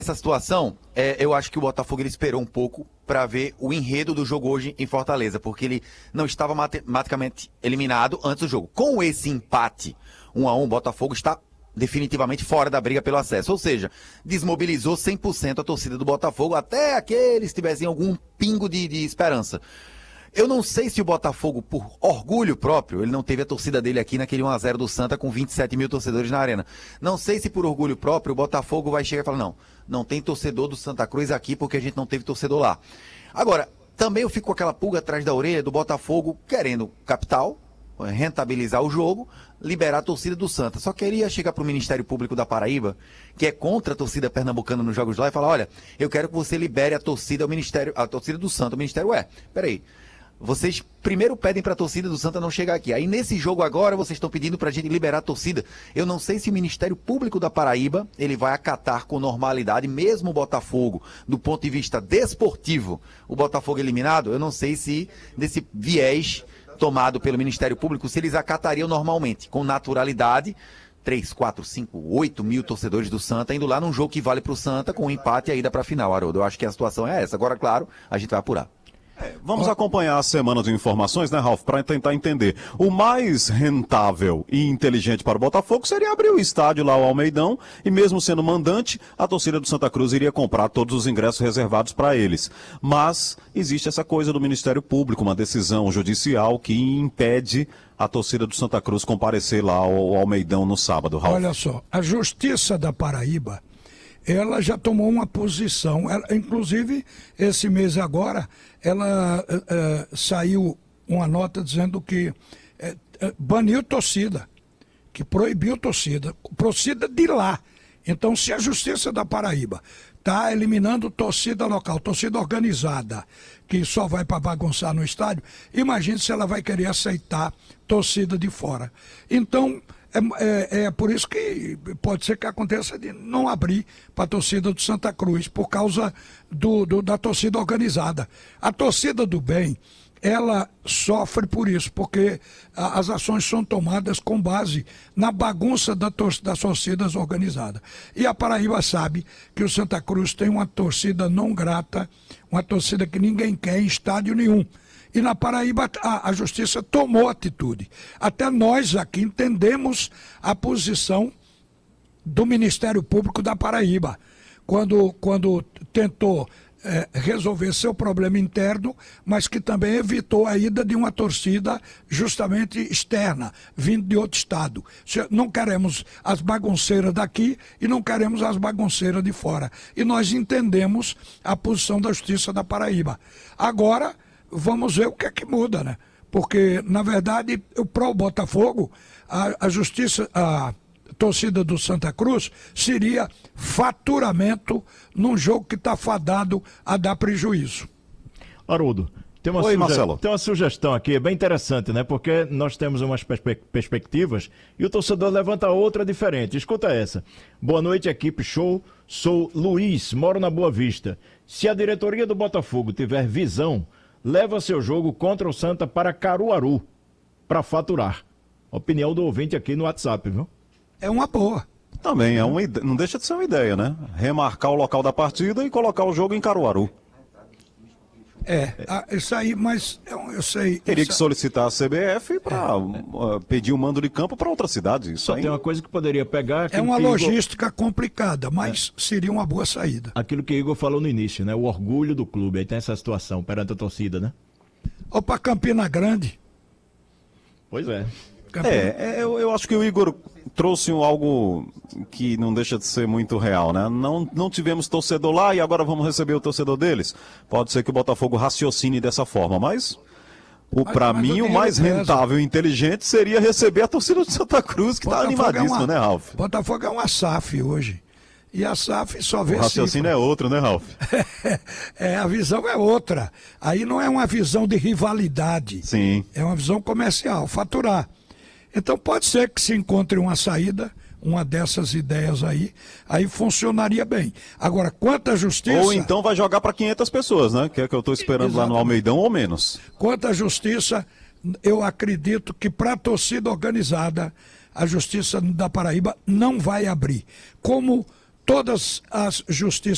Essa situação, eu acho que o Botafogo ele esperou um pouco para ver o enredo do jogo hoje em Fortaleza, porque ele não estava matematicamente eliminado antes do jogo. Com esse empate 1-1, o Botafogo está definitivamente fora da briga pelo acesso, ou seja, desmobilizou 100% a torcida do Botafogo, até aqueles que tivessem algum pingo de esperança. Eu não sei se o Botafogo, por orgulho próprio, ele não teve a torcida dele aqui naquele 1-0 do Santa com 27 mil torcedores na arena. Não sei se por orgulho próprio o Botafogo vai chegar e falar, não tem torcedor do Santa Cruz aqui porque a gente não teve torcedor lá. Agora, também eu fico com aquela pulga atrás da orelha do Botafogo querendo capital, rentabilizar o jogo, liberar a torcida do Santa. Só queria chegar para o Ministério Público da Paraíba, que é contra a torcida pernambucana nos jogos lá, e falar, olha, eu quero que você libere a torcida do Santa. O Ministério, peraí. Vocês primeiro pedem para a torcida do Santa não chegar aqui. Aí nesse jogo agora vocês estão pedindo para a gente liberar a torcida. Eu não sei se o Ministério Público da Paraíba ele vai acatar com normalidade, mesmo o Botafogo, do ponto de vista desportivo, o Botafogo eliminado. Eu não sei se desse viés tomado pelo Ministério Público, se eles acatariam normalmente, com naturalidade, 3, 4, 5, 8 mil torcedores do Santa indo lá num jogo que vale para o Santa com um empate e a ida para a final, Haroldo. Eu acho que a situação é essa. Agora, claro, a gente vai apurar. Vamos acompanhar a semana de informações, né, Ralf, para tentar entender. O mais rentável e inteligente para o Botafogo seria abrir o estádio lá, o Almeidão, e mesmo sendo mandante, a torcida do Santa Cruz iria comprar todos os ingressos reservados para eles. Mas existe essa coisa do Ministério Público, uma decisão judicial que impede a torcida do Santa Cruz comparecer lá ao Almeidão no sábado, Ralf. Olha só, a Justiça da Paraíba, ela já tomou uma posição, inclusive esse mês agora, ela saiu uma nota dizendo que baniu torcida, que proibiu torcida de lá. Então, se a Justiça da Paraíba está eliminando torcida local, torcida organizada, que só vai para bagunçar no estádio, imagine se ela vai querer aceitar torcida de fora. Então, é por isso que pode ser que aconteça de não abrir para a torcida do Santa Cruz, por causa da torcida organizada. A torcida do bem, ela sofre por isso, porque as ações são tomadas com base na bagunça das torcidas organizadas. E a Paraíba sabe que o Santa Cruz tem uma torcida não grata, uma torcida que ninguém quer em estádio nenhum. E na Paraíba a Justiça tomou atitude. Até nós aqui entendemos a posição do Ministério Público da Paraíba, quando tentou resolver seu problema interno, mas que também evitou a ida de uma torcida justamente externa, vindo de outro estado. Não queremos as bagunceiras daqui e não queremos as bagunceiras de fora. E nós entendemos a posição da Justiça da Paraíba. Agora, vamos ver o que é que muda, né? Porque, na verdade, para o Botafogo, a Justiça, a torcida do Santa Cruz seria faturamento num jogo que está fadado a dar prejuízo. Haroldo, tem uma sugestão aqui, bem interessante, né? Porque nós temos umas perspectivas e o torcedor levanta outra diferente. Escuta essa. Boa noite, equipe show. Sou Luiz, moro na Boa Vista. Se a diretoria do Botafogo tiver visão, leva seu jogo contra o Santa para Caruaru, para faturar. Opinião do ouvinte aqui no WhatsApp, viu? É uma boa. Também, não deixa de ser uma ideia, né? Remarcar o local da partida e colocar o jogo em Caruaru. Isso aí, mas eu sei... Teria que solicitar a CBF para pedir o mando de campo para outra cidade. Isso Só aí... tem uma coisa que poderia pegar... É uma logística complicada, mas seria uma boa saída. Aquilo que Igor falou no início, né? O orgulho do clube. Aí tem essa situação perante a torcida, né? Ou para Campina Grande. Pois é. Eu acho que o Igor trouxe algo que não deixa de ser muito real, né? Não tivemos torcedor lá e agora vamos receber o torcedor deles. Pode ser que o Botafogo raciocine dessa forma, mas para mim o mais rentável e inteligente seria receber a torcida de Santa Cruz, que está animadíssima, né, Ralf? Botafogo é uma SAF hoje. E a SAF só vê o raciocínio é outro, né, Ralf? A visão é outra. Aí não é uma visão de rivalidade. Sim. É uma visão comercial, faturar. Então pode ser que se encontre uma saída, uma dessas ideias aí funcionaria bem. Agora, quanto à Justiça... Ou então vai jogar para 500 pessoas, né? Que é que eu estou esperando. Exatamente. Lá no Almeidão ou menos. Quanto à Justiça, eu acredito que para a torcida organizada, a Justiça da Paraíba não vai abrir. Como todas as justiças